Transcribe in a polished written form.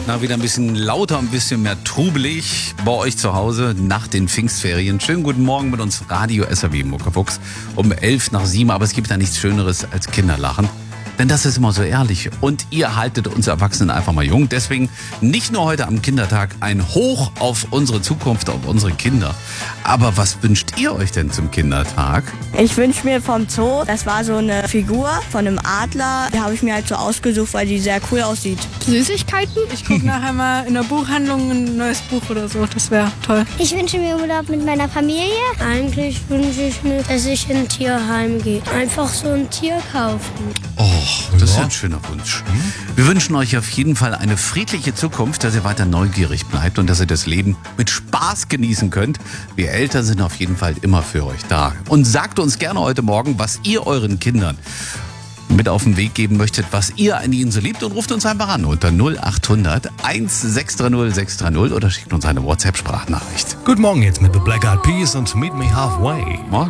Na, wieder ein bisschen lauter, ein bisschen mehr trubelig bei euch zu Hause nach den Pfingstferien. Schönen guten Morgen mit uns Radio SAW Muckefuchs um 6:55. Aber es gibt da nichts Schöneres als Kinderlachen. Denn das ist immer so ehrlich. Und ihr haltet uns Erwachsenen einfach mal jung. Deswegen nicht nur heute am Kindertag ein Hoch auf unsere Zukunft, auf unsere Kinder. Aber was wünscht ihr euch denn zum Kindertag? Ich wünsche mir vom Zoo, das war so eine Figur von einem Adler. Die habe ich mir halt so ausgesucht, weil die sehr cool aussieht. Süßigkeiten? Ich gucke nachher mal in der Buchhandlung ein neues Buch oder so. Das wäre toll. Ich wünsche mir Urlaub mit meiner Familie. Eigentlich wünsche ich mir, dass ich in ein Tierheim gehe. Einfach so ein Tier kaufen. Oh, das ist ja ein schöner Wunsch. Wir wünschen euch auf jeden Fall eine friedliche Zukunft, dass ihr weiter neugierig bleibt und dass ihr das Leben mit Spaß genießen könnt. Wir Eltern sind auf jeden Fall immer für euch da. Und sagt uns gerne heute Morgen, was ihr euren Kindern mit auf den Weg geben möchtet, was ihr an ihnen so liebt, und ruft uns einfach an unter 0800 1630 630 oder schickt uns eine WhatsApp-Sprachnachricht. Guten Morgen jetzt mit The Black Eyed Peas und Meet Me Halfway. Morgen.